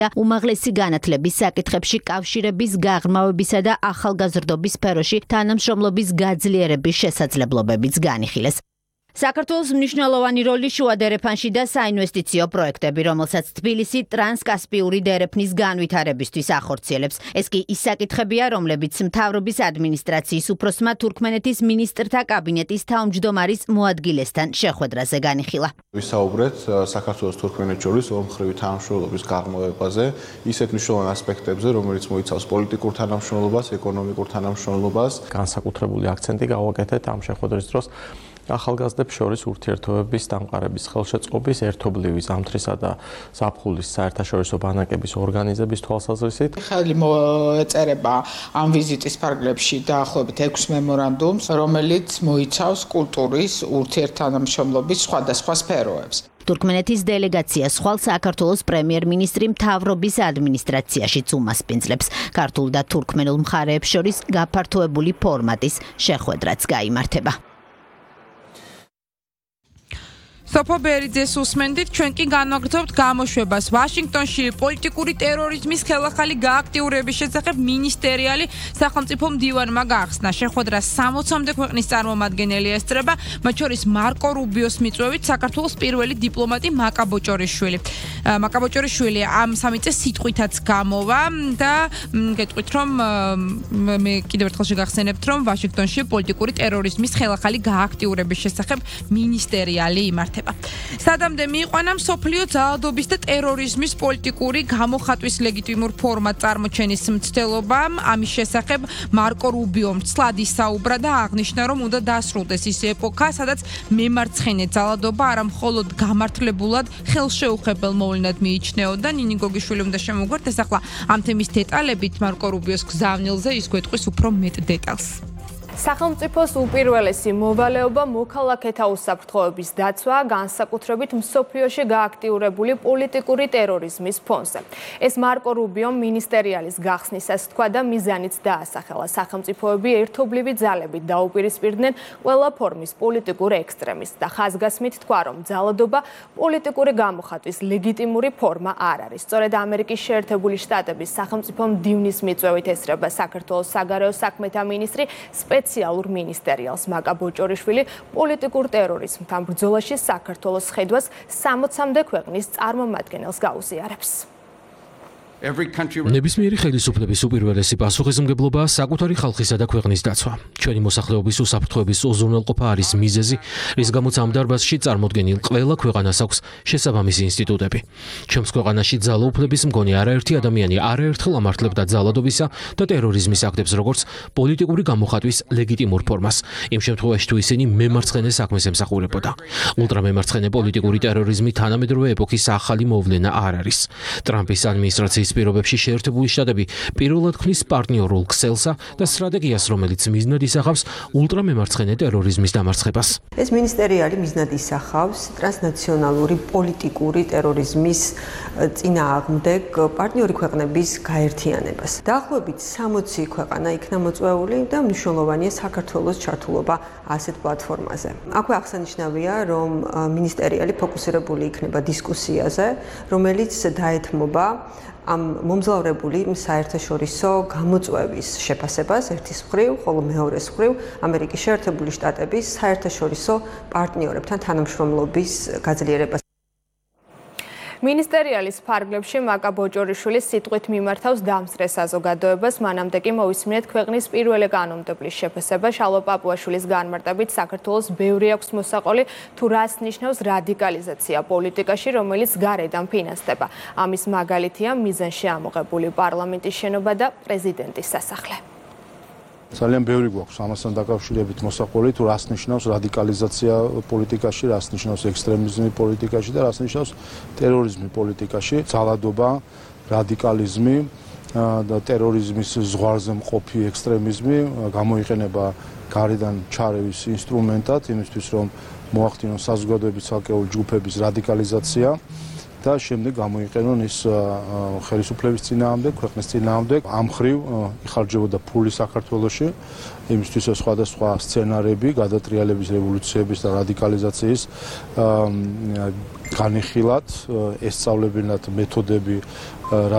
უმაღლესი განათლების საკითხებში კავშირების გაღრმავებისა და ახალგაზრდობის სფეროში თანამშრომლობის გაძლიერების შესაძლებლობებიც განიხილეს. საქართველოს მნიშვნელოვანი როლი შუა დერეფანში და საინვესტიციო პროექტები, რომელსაც თბილისი ტრანსკასპიური დერეფნის განვითარებისთვის ახორციელებს. ეს კი ის საკითხებია, რომლებიც მთავრობის ადმინისტრაციის უფროსმა თურქმენეთის მინისტრთა კაბინეტის თავმჯდომარის მოადგილესთან შეხვედრაზე განიხილა. ვისაუბრეთ საქართველოს თურქმენეთს შორის ორმხრივი თანამშრომლობის გაღრმავებაზე, ისეთ მნიშვნელოვან ასპექტებზე, რომელიც მოიცავს პოლიტიკურ თანამშრომლობას, ეკონომიკურ თანამშრომლობას. განსაკუთრებული აქცენტი გავაკეთეთ ამ შეხვედრის დროს ახალგაზრდებს შორის ურთიერთობების დამყარების ხელშეწყობის, ერთობლივი ზამთრისა და ზაფხულის საერთაშორისო ბანაკების ორგანიზების თვალსაზრისით. ხელი მოეწერება ამ ვიზიტის ფარგლებში დაახლოებით 6 მემორანდუმს, რომელიც მოიცავს კულტურის ურთიერთთანამშრომლობის სხვადასხვა სფეროებს. თურქმენეთის დელეგაცია სხვალ საქართველოს პრემიერ-მინისტრი მთავრობის ადმინისტრაციაშიც უმასპინძლებს. ქართულ და თურქმენულ მხარეებს შორის გაფართოებული ფორმატის შეხვედრაც გაიმართება. სოფო ბერიძეს უსმენდით, ჩვენ კი განვაგრძობთ გამოშვებას. ვაშინგტონში პოლიტიკური ტერორიზმის ხელახალი გააქტიურების შესახებ მინისტერიალი სახელმწიფო მდივანმა გაახსნა. შეხვედრა 60-მდე ქვეყნის წარმომადგენელი ესწრება, მათ შორის მარკო რუბიოს მიწვევით საქართველოს პირველი დიპლომატი მაკა ბოჭორიშვილი. მაკა ბოჭორიშვილი ამ სამიწეს სიტყვითაც გამოვა და გეტყვით, რომ მე კიდევ ერთხელ შეგახსენებთ, რომ ვაშინგტონში პოლიტიკური ტერორიზმის ხელახალი გააქტიურების შესახებ მინისტერიალი იმართება. სადამდე მიიყვანა მსოფლიო ძალადობის და ტერორიზმის პოლიტიკური გამოხატვის ლეგიტიმურ ფორმატ წარმოჩენის მცდელობა. ამის შესახებ მარკო რუბიომ ცლად ისაუბრა და აღნიშნა, რომ უნდა დასრულდეს ის ეპოქა, სადაც მემარცხენე ძალადობა არა მხოლოდ გამართლებულად ხელშეუხებელ მოვლენად მიიჩნეოდა. ნინი გოგიშვილი უნდა შემოგვართ ეს ახლა ამ თემის დეტალებით მარკო რუბიოს გზავნილზე ის გვეტყვის უფრო მეტ დეტალს. სახელმწიფოს უპირველესი მოვალეობა მოქალაქეთა უსაფრთხოების დაცვა, განსაკუთრებით მსოფლიოში გააქტიურებული პოლიტიკური ტერორიზმის ფონზე. ეს მარკო რუბიომ მინისტერიალის გახსნისას თქვა და მიზანიც დაასახელა. სახელმწიფოები ერთობლივი ძალებით დაუპირისპირდნენ ყველა ფორმის პოლიტიკურ ექსტრემიზმს და ხაზგასმით თქვა, რომ ძალადობა პოლიტიკური გამოხატვის ლეგიტიმური ფორმა არ არის. სწორედ ამერიკის შეერთებული შტატების სახელმწიფო მდივნის მიწვევით ესწრება საქართველოს საგარეო საქმეთა მინისტრი სპეციალურ მინისტერიალს მაკა ბოჭორიშვილი პოლიტიკურ ტერორიზმთან ბრძოლაში საქართველოს ხედვას 60-მდე ქვეყნის წარმომადგენელს გაუზიარებს. ნებისმიერი ხელისუფლების უპირველესი პასუხისმგებლობაა საკუთარი ხალხისა და ქვეყნის დაცვა. ჩვენი მოსახლეობის უსაფრთხოების უზრუნველყოფა არის მიზეზი, რის გამოც ამ დარბაზში წარმოდგენილ ყველა ქვეყანას აქვს შესაბამისი ინსტიტუტები. ჩემს ქვეყანაში ძალაუფლების მქონე არაერთი ადამიანი არაერთხელ ამართლებდა ძალადობისა და ტერორიზმის აქტებს როგორც პოლიტიკური გამოხატვის ლეგიტიმურ ფორმას. იმ შემთხვევაში თუ ისინი მემარცხენე საქმეს ემსახურებოდა. ულტრამემარცხენე პოლიტიკური ტერორიზმი თანამედროვე ეპოქის ახალი მოვლენა არ არის. ტრამპის ადმინისტრაციის პირობებში შეერთებული შტატები პირველად ქმნის პარტნიორულ ქსელსა და სტრატეგიას, რომელიც მიზნად ისახავს ულტრამემარცხენე ტერორიზმის დამარცხებას. ეს მინისტერიალი მიზნად ისახავს ტრანსნაციონალური პოლიტიკური ტერორიზმის წინააღმდეგ პარტნიორი ქვეყნების გაერთიანებას. დაახლოებით 60 ქვეყანა იქნა მოწვეული და მნიშვნელოვანია საქართველოს ჩართულობა ასეთ პლატფორმაზე. აქვე აღსანიშნავია, რომ მინისტერიალი ფოკუსირებული იქნება დისკუსიაზე, რომელიც დაეთმობა ამ მომძლავრებული საერთაშორისო გამოწვევის შეფასებას ერთის მხრივ, ხოლო მეორეს მხრივ ამერიკის შეერთებული შტატების საერთაშორისო პარტნიორებთან თანამშრომლობის გაძლიერებას. მინისტერიალის ფარგლებში მაკა ბოჭორიშვილის სიტყვით მიმართავს დამსწრე საზოგადოებას, მანამდე კი მოვისმინეთ ქვეყნის პირველი კანონმდებლის შეფასება შალვა პაპუაშვილის განმარტებით საქართველოს ბევრი აქვს მოსაყოლი თუ რას ნიშნავს რადიკალიზაცია პოლიტიკაში, რომელიც გარედან ფინანსდება. ამის მაგალითია მიზანში ამოღებული პარლამენტის შენობა და პრეზიდენტის სასახლე. ძალიან ბევრი გვაქვს ამასთან დაკავშირებით მოსაყოლი თუ რას ნიშნავს რადიკალიზაცია პოლიტიკაში, რას ნიშნავს ექსტრემიზმი პოლიტიკაში და რას ნიშნავს ტერორიზმი პოლიტიკაში. ძალადობა, რადიკალიზმი და ტერორიზმის ზღვარზე მყოფი ექსტრემიზმი გამოიყენება გარედან ჩარევის ინსტრუმენტად იმისთვის, რომ მოახდინოს საზოგადოების ცალკეული ჯგუფების რადიკალიზაცია და შემდეგ გამოიყენონ ის ხელისუფლების წინააღმდეგ, ქვეყნის წინააღმდეგ. ამ ხრივ იხარჯებოდა ფული საქართველოში, იმისთვის სხვადასხვა სცენარები, გადატრიალების, რევოლუციების და რადიკალიზაციის განიხილად, ესწავლებინათ მეთოდები